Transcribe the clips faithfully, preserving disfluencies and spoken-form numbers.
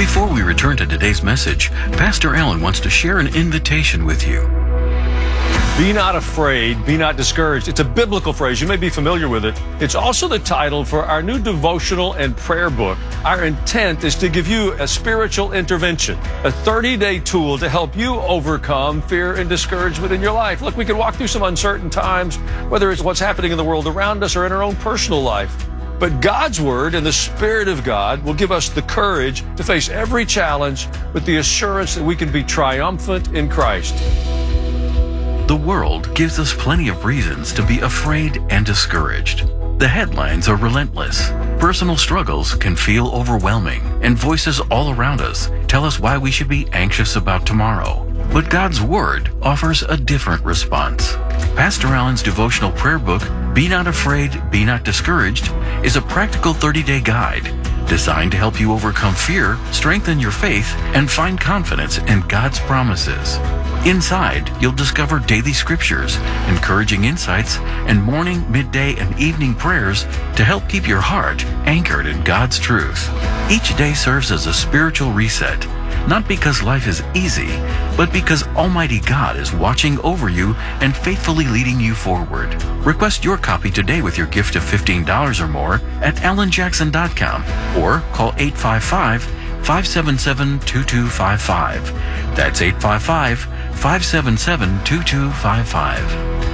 Before we return to today's message, Pastor Allen wants to share an invitation with you. Be not afraid, be not discouraged. It's a biblical phrase. You may be familiar with it. It's also the title for our new devotional and prayer book. Our intent is to give you a spiritual intervention, a thirty-day tool to help you overcome fear and discouragement in your life. Look, we can walk through some uncertain times, whether it's what's happening in the world around us or in our own personal life. But God's Word and the Spirit of God will give us the courage to face every challenge with the assurance that we can be triumphant in Christ. The world gives us plenty of reasons to be afraid and discouraged. The headlines are relentless. Personal struggles can feel overwhelming, and voices all around us tell us why we should be anxious about tomorrow. But God's Word offers a different response. Pastor Allen's devotional prayer book, Be Not Afraid, Be Not Discouraged, is a practical thirty-day guide designed to help you overcome fear, strengthen your faith, and find confidence in God's promises. Inside, you'll discover daily scriptures, encouraging insights, and morning, midday, and evening prayers to help keep your heart anchored in God's truth. Each day serves as a spiritual reset, not because life is easy, but because Almighty God is watching over you and faithfully leading you forward. Request your copy today with your gift of fifteen dollars or more at alan jackson dot com or call eight five five, five seven seven, two two five five. That's eight five five, five seven seven, two two five five.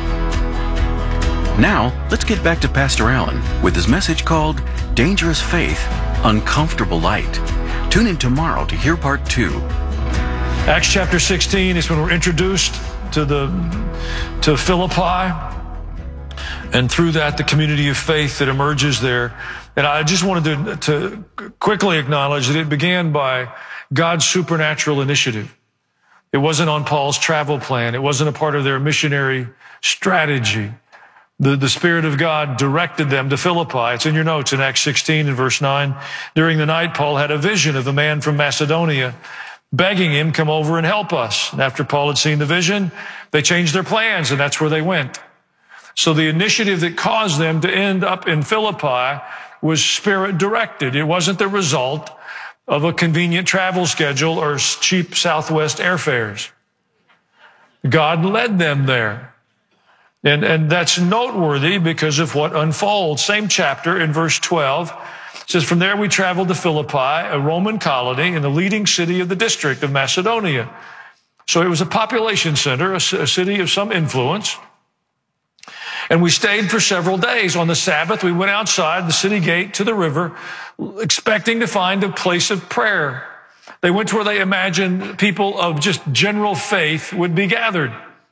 Now, let's get back to Pastor Allen with his message called Dangerous Faith, Uncomfortable Light. Tune in tomorrow to hear part two. Acts chapter sixteen is when we're introduced to the to Philippi, and through that, the community of faith that emerges there. And I just wanted to, to quickly acknowledge that it began by God's supernatural initiative. It wasn't on Paul's travel plan. It wasn't a part of their missionary strategy. The, the Spirit of God directed them to Philippi. It's in your notes in Acts sixteen and verse nine. During the night, Paul had a vision of a man from Macedonia begging him, come over and help us. And after Paul had seen the vision, they changed their plans, and that's where they went. So the initiative that caused them to end up in Philippi was Spirit directed. It wasn't the result of a convenient travel schedule or cheap Southwest airfares. God led them there. And, and that's noteworthy because of what unfolds. Same chapter in verse twelve. It says, from there we traveled to Philippi, a Roman colony in the leading city of the district of Macedonia. So it was a population center, a, a city of some influence. And we stayed for several days. On the Sabbath, we went outside the city gate to the river, expecting to find a place of prayer. They went to where they imagined people of just general faith would be gathered.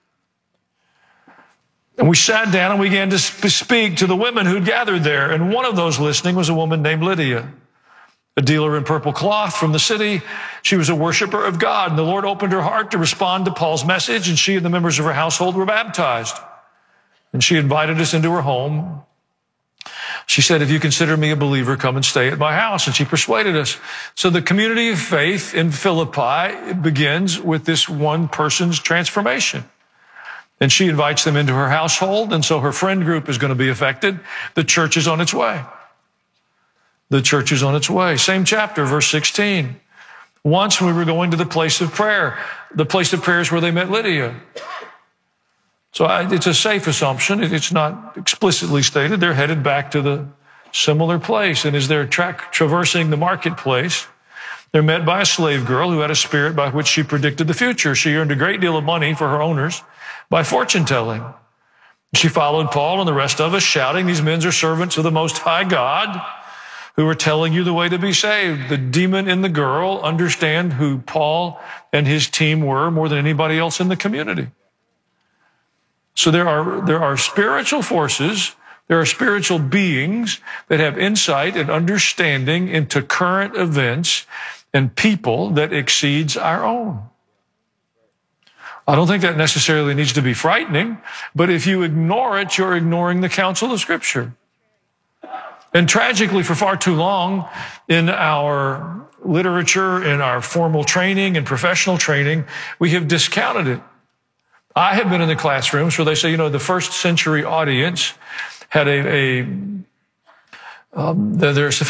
And we sat down and we began to speak to the women who'd gathered there. And one of those listening was a woman named Lydia, a dealer in purple cloth from the city. She was a worshiper of God. And the Lord opened her heart to respond to Paul's message, and she and the members of her household were baptized. And she invited us into her home. She said, if you consider me a believer, come and stay at my house. And she persuaded us. So the community of faith in Philippi begins with this one person's transformation. And she invites them into her household, and so her friend group is going to be affected. The church is on its way. The church is on its way. Same chapter, verse sixteen. Once we were going to the place of prayer. The place of prayer is where they met Lydia. So I, it's a safe assumption. It's not explicitly stated. They're headed back to the similar place. And as they're tra- traversing the marketplace, they're met by a slave girl who had a spirit by which she predicted the future. She earned a great deal of money for her owners by fortune telling. She followed Paul and the rest of us, shouting, these men are servants of the Most High God who are telling you the way to be saved. The demon in the girl understand who Paul and his team were more than anybody else in the community. So there are, there are spiritual forces, there are spiritual beings that have insight and understanding into current events and people that exceeds our own. I don't think that necessarily needs to be frightening, but if you ignore it, you're ignoring the counsel of Scripture. And tragically, for far too long in our literature, in our formal training and professional training, we have discounted it. I have been in the classrooms where they say, you know, the first century audience had a, a um, their